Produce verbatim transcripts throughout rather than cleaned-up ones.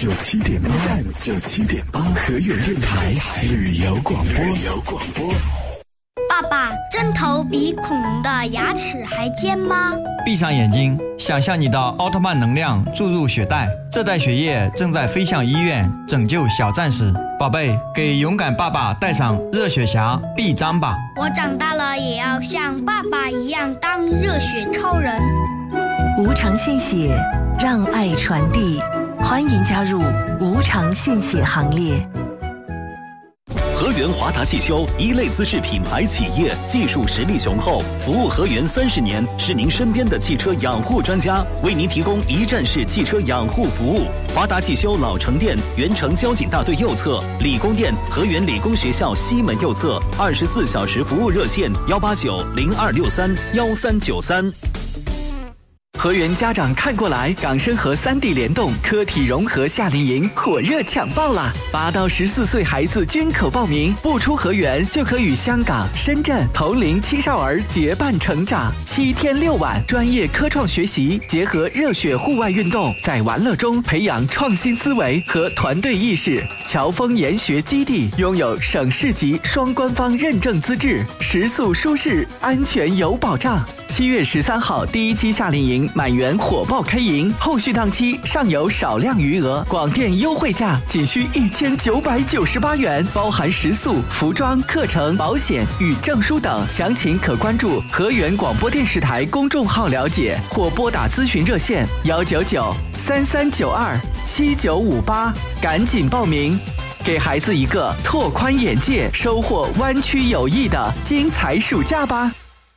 九七点八 F M 九七点八河源电台旅游广播。旅游广播。 爸爸，针头比恐龙的牙齿还尖吗？ 闭上眼睛，想象你的奥特曼能量注入血袋，这袋血液正在飞向医院，拯救小战士。宝贝，给勇敢爸爸戴上热血侠臂章吧。 我长大了也要像爸爸一样当热血超人。 无偿献血，让爱传递，欢迎加入无偿献血行列。 河源华达汽修一类资质品牌企业，技术实力雄厚，服务河源三十年，是您身边的汽车养护专家，为您提供一站式汽车养护服务。华达汽修老城店原城交警大队右侧，理工店河源理工学校西门右侧，二十四小时服务热线幺八九零二六三幺三九三。 河源家长看过来，港深河三地联动科体融合夏令营火热抢报啦！八到十四岁孩子均可报名，不出河源就可与香港、深圳同龄青少儿结伴成长。七天六晚，专业科创学习，结合热血户外运动，在玩乐中培养创新思维和团队意识。侨丰研学基地拥有省市级双官方认证资质，食宿舒适，安全有保障。七月十三号第一期夏令营满员火爆开营，后续档期尚有少量余额，广电优惠价仅需一千九百九十八元，包含食宿、服装、课程、保险与证书等。详情可关注河源广播电视台公众号了解，或拨打咨询热线幺九九三三九二七九五八，赶紧报名，给孩子一个拓宽眼界、收获湾区友谊的精彩暑假吧。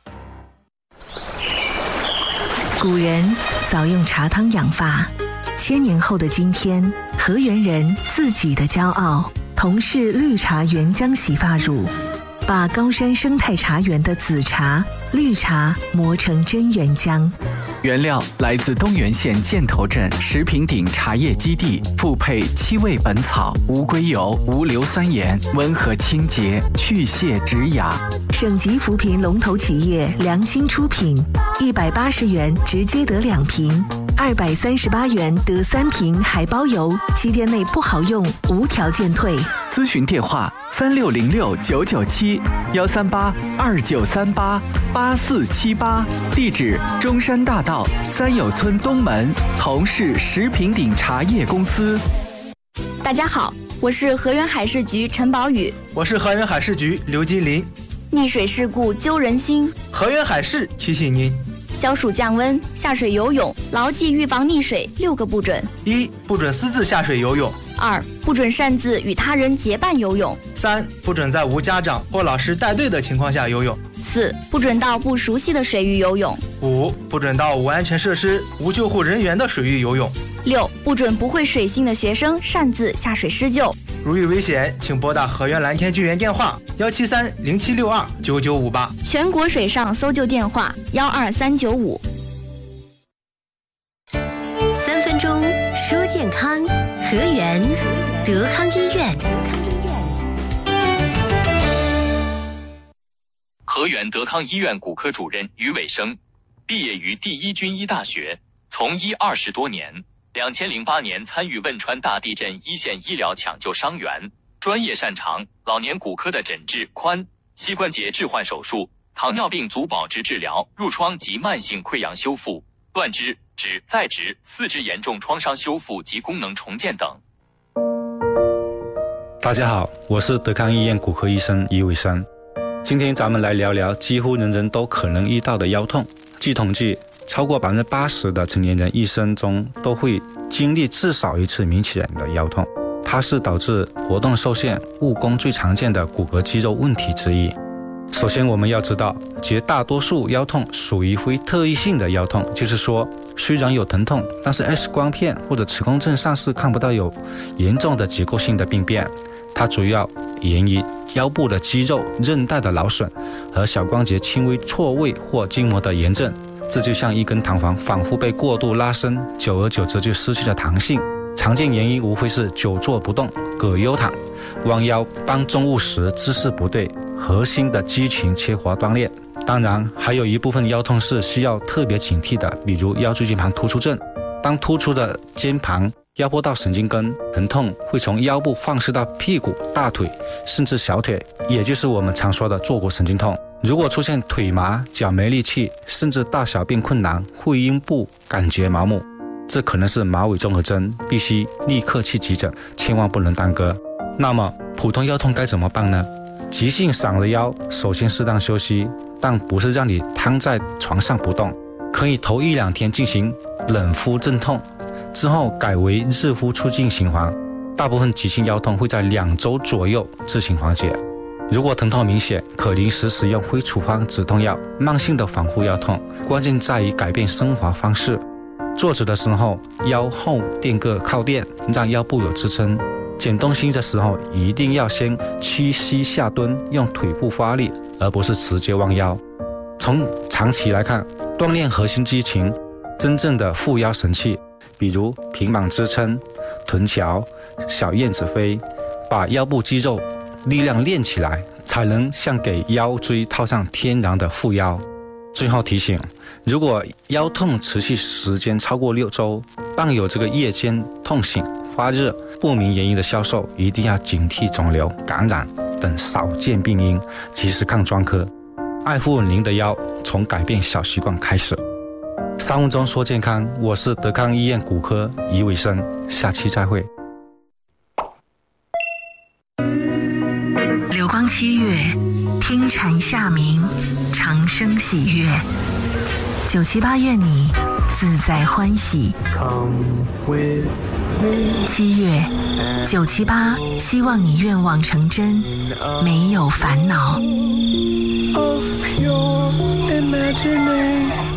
古人早用茶汤养发，千年后的今天，河源人自己的骄傲，同是绿茶原浆洗发乳，把高山生态茶园的紫茶、绿茶磨成真原浆。 原料来自东源县箭头镇石坪顶茶叶基地，复配七味本草、无硅油、无硫酸盐，温和清洁，去屑止痒。 省级扶贫龙头企业良心出品，一百八十元直接得两瓶，二百三十八元得三瓶，还包邮。七天内不好用，无条件退。 咨询电话三六零六九九七幺三八二九三八八四七八，地址中山大道三友村东门，同是石坪顶茶叶公司。 大家好，我是河源海事局陈宝宇。 我是河源海事局刘金林。 溺水事故揪人心， 河源海事提醒您： 消暑降温，下水游泳，牢记预防溺水六个不准： 一、不准私自下水游泳； 二、不准擅自与他人结伴游泳； 三、不准在无家长或老师带队的情况下游泳； 四、不准到不熟悉的水域游泳； 五、不准到无安全设施、无救护人员的水域游泳； 六、不准不会水性的学生擅自下水施救。 如遇危险，请拨打河源蓝天救援电话幺七三零七六二九九五八， 全国水上搜救电话幺二三九五。 三分钟说健康，河源德康医院。 河源德康医院骨科主任于伟生，毕业于第一军医大学，从医二十多年。两千零八年参与汶川大地震一线医疗抢救伤员，专业擅长老年骨科的诊治、髋、膝关节置换手术、糖尿病足保值治疗、褥疮及慢性溃疡修复、断肢、指、再植、四肢严重创伤修复及功能重建等。 大家好，我是德康医院骨科医生于伟生。今天咱们来聊聊几乎人人都可能遇到的腰痛。据统计，超过百分之八十的成年人一生中都会经历至少一次明显的腰痛，它是导致活动受限、误工最常见的骨骼肌肉问题之一。首先我们要知道，绝大多数腰痛属于非特异性的腰痛，就是说虽然有疼痛，但是 X 光片或者磁共振上是看不到有严重的结构性的病变。它主要源于腰部的肌肉、韧带的劳损和小关节轻微错位或筋膜的炎症。这就像一根弹簧反复被过度拉伸，久而久之就失去了弹性。常见原因无非是久坐不动、葛优躺、弯腰搬重物时姿势不对、核心的肌群缺乏锻炼。当然，还有一部分腰痛是需要特别警惕的，比如腰椎间盘突出症。当突出的肩盘腰部到神经根，疼痛会从腰部放射到屁股、大腿，甚至小腿，也就是我们常说的坐骨神经痛。如果出现腿麻、脚没力气，甚至大小便困难、会阴部感觉麻木，这可能是马尾综合征，必须立刻去急诊，千万不能耽搁。那么普通腰痛该怎么办呢？急性闪了腰，首先适当休息，但不是让你瘫在床上不动，可以头一两天进行冷敷镇痛，之后改为热敷促进循环。大部分急性腰痛会在两周左右自行缓解。如果疼痛明显，可临时使用非处方止痛药。慢性的反复腰痛，关键在于改变生活方式。坐着的时候，腰后垫个靠垫，让腰部有支撑。捡东西的时候，一定要先屈膝下蹲，用腿部发力，而不是直接弯腰。从长期来看，锻炼核心肌群，真正的护腰神器，比如平板支撑、臀桥、小燕子飞，把腰部肌肉力量练起来，才能像给腰椎套上天然的护腰。最后提醒，如果腰痛持续时间超过六周，伴有这个夜间痛醒、发热、不明原因的消瘦，一定要警惕肿瘤、感染等少见病因，及时看专科。爱护您的腰，从改变小习惯开始。三分钟说健康，我是德康医院骨科于伟生，下期再会。 流光七月，听蝉夏鸣，长声喜悦。九七八愿你自在欢喜。七月，九七八希望你愿望成真，没有烦恼。Of pure imagination